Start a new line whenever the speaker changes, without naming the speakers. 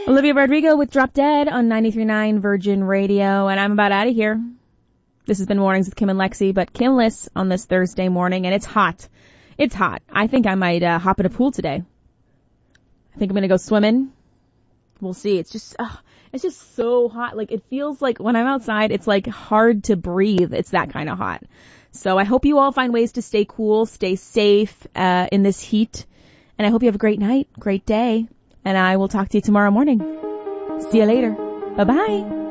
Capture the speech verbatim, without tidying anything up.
Olivia Rodrigo with Drop Dead on ninety-three point nine Virgin Radio, and I'm about out of here. This has been Mornings with Kim and Lexi, but Kimless on this Thursday morning, and it's hot. It's hot. I think I might uh, hop in a pool today. I think I'm going to go swimming. We'll see. It's just, uh, it's just so hot. Like, it feels like when I'm outside, it's like hard to breathe. It's that kind of hot. So I hope you all find ways to stay cool, stay safe uh, in this heat. And I hope you have a great night, great day. And I will talk to you tomorrow morning. See you later. Bye-bye.